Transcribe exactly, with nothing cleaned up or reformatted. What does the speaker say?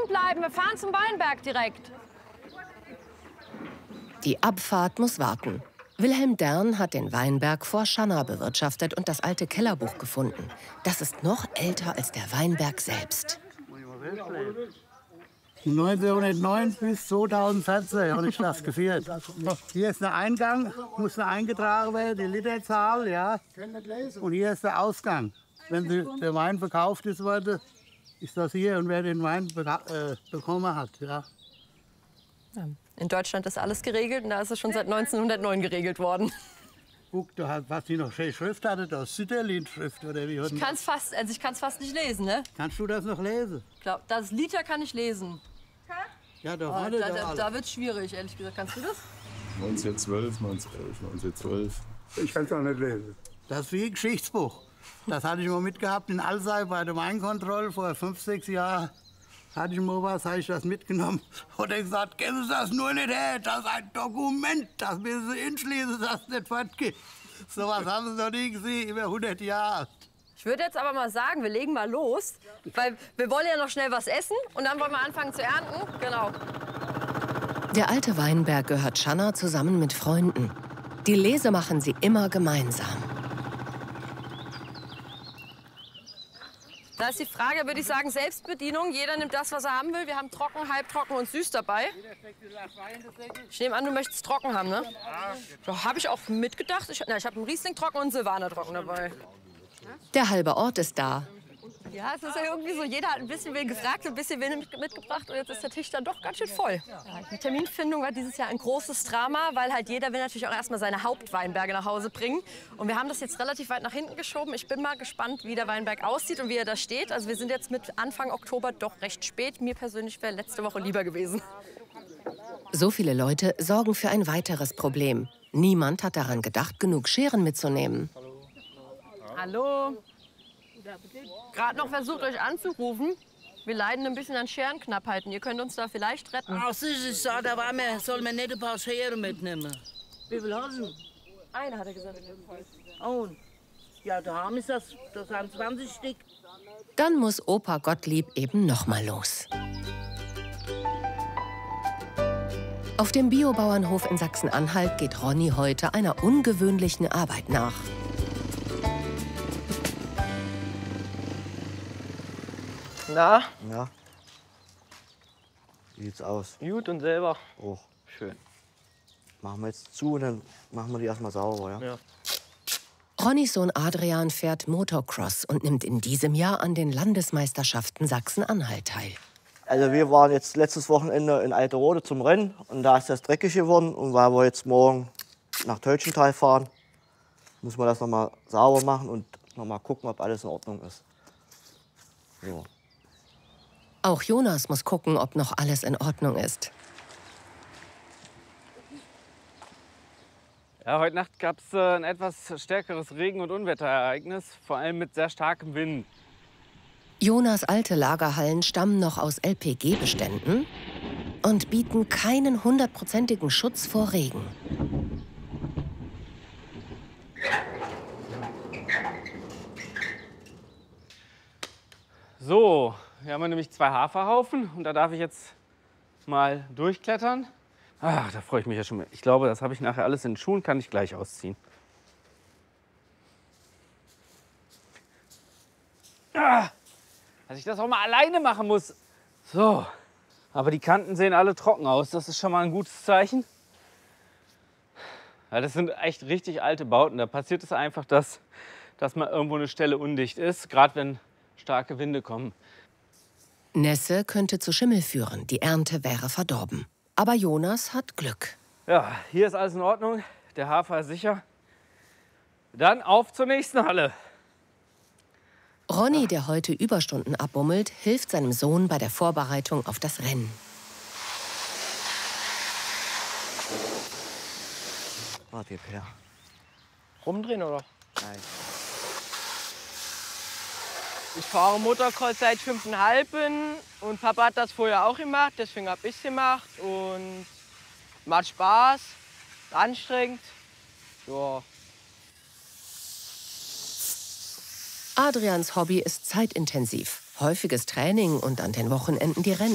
stehen bleiben. Wir fahren zum Weinberg direkt. Die Abfahrt muss warten. Wilhelm Dern hat den Weinberg vor Schanna bewirtschaftet und das alte Kellerbuch gefunden. Das ist noch älter als der Weinberg selbst. neunzehnhundertneun bis zweitausendvierzehn habe ich das geführt. Hier ist der Eingang, muss eingetragen werden, die Literzahl, ja. Und hier ist der Ausgang. Wenn der Wein verkauft ist worden, ist das hier und wer den Wein äh, bekommen hat, ja. In Deutschland ist alles geregelt und da ist es schon seit neunzehnhundertneun geregelt worden. Guck, du hast, was die noch schön Schrift hatte, das Sütterlin-Schrift oder wie? Ich kann es fast, also ich kann's fast nicht lesen, ne? Kannst du das noch lesen? Ich glaube, das Liter kann ich lesen. Ja, da, oh, da, da, da wird es schwierig, ehrlich gesagt. Kannst du das? neunzehnhundertzwölf, neunzehnhundertelf, neunzehnhundertzwölf. Ich kann es auch nicht lesen. Das ist wie ein Geschichtsbuch. Das hatte ich mal mitgehabt in Alzey bei der Weinkontrolle vor fünf, sechs Jahren. Hatte ich mal was, habe ich das mitgenommen. Und er gesagt, geben Sie das nur nicht her, das ist ein Dokument, das müssen Sie entschließen, dass es nicht fortgeht. So was haben Sie noch nie gesehen, über hundert Jahre alt. Ich würde jetzt aber mal sagen, wir legen mal los, weil wir wollen ja noch schnell was essen und dann wollen wir anfangen zu ernten. Genau. Der alte Weinberg gehört Schanna zusammen mit Freunden. Die Lese machen sie immer gemeinsam. Da ist die Frage, würde ich sagen, Selbstbedienung. Jeder nimmt das, was er haben will. Wir haben trocken, halbtrocken und süß dabei. Ich nehme an, du möchtest trocken haben, ne? Ja, habe ich auch mitgedacht. Ich, na, ich habe einen Riesling trocken und einen Silvaner trocken dabei. Der halbe Ort ist da. Ja, es ist ja irgendwie so, jeder hat ein bisschen wen gefragt, ein bisschen wen mitgebracht und jetzt ist der Tisch dann doch ganz schön voll. Ja, die Terminfindung war dieses Jahr ein großes Drama, weil halt jeder will natürlich auch erstmal seine Hauptweinberge nach Hause bringen. Und wir haben das jetzt relativ weit nach hinten geschoben. Ich bin mal gespannt, wie der Weinberg aussieht und wie er da steht. Also wir sind jetzt mit Anfang Oktober doch recht spät. Mir persönlich wäre letzte Woche lieber gewesen. So viele Leute sorgen für ein weiteres Problem. Niemand hat daran gedacht, genug Scheren mitzunehmen. Hallo. Gerade noch versucht, euch anzurufen. Wir leiden ein bisschen an Scherenknappheiten. Ihr könnt uns da vielleicht retten. Ach, sicher, ich sag, da war mir, soll man nicht ein paar Scheren mitnehmen. Wie viel hast du? Eine, hat er gesagt. Oh, ja, da haben wir das, das sind zwanzig Stück. Dann muss Opa Gottlieb eben noch mal los. Auf dem Biobauernhof in Sachsen-Anhalt geht Ronny heute einer ungewöhnlichen Arbeit nach. Na? Ja. Wie sieht's aus? Gut und selber? Oh. Schön. Machen wir jetzt zu und dann machen wir die erstmal sauber, ja? Ja. Ronnys Sohn Adrian fährt Motocross und nimmt in diesem Jahr an den Landesmeisterschaften Sachsen-Anhalt teil. Also wir waren jetzt letztes Wochenende in Alterode zum Rennen und da ist das dreckig geworden. Und weil wir jetzt morgen nach Teutschenthal fahren, müssen wir das noch mal sauber machen und noch mal gucken, ob alles in Ordnung ist. So. Auch Jonas muss gucken, ob noch alles in Ordnung ist. Ja, heute Nacht gab es äh, ein etwas stärkeres Regen- und Unwetterereignis, vor allem mit sehr starkem Wind. Jonas alte Lagerhallen stammen noch aus L P G-Beständen und bieten keinen hundertprozentigen Schutz vor Regen. So, hier haben wir nämlich zwei Haferhaufen und da darf ich jetzt mal durchklettern. Ach, da freue ich mich ja schon mehr. Ich glaube, das habe ich nachher alles in den Schuhen, kann ich gleich ausziehen. Ah, dass ich das auch mal alleine machen muss. So, aber die Kanten sehen alle trocken aus. Das ist schon mal ein gutes Zeichen. Ja, das sind echt richtig alte Bauten. Da passiert es einfach, dass, dass mal irgendwo eine Stelle undicht ist, gerade wenn starke Winde kommen. Nässe könnte zu Schimmel führen, die Ernte wäre verdorben. Aber Jonas hat Glück. Ja, hier ist alles in Ordnung, der Hafer ist sicher. Dann auf zur nächsten Halle. Ronny, der heute Überstunden abbummelt, hilft seinem Sohn bei der Vorbereitung auf das Rennen. Warte, Per. Rumdrehen, oder? Nein. Ich fahre Motocross seit fünfeinhalb und Papa hat das vorher auch gemacht, deswegen habe ich es gemacht und macht Spaß, anstrengend. Ja. Adrians Hobby ist zeitintensiv. Häufiges Training und an den Wochenenden die Rennen.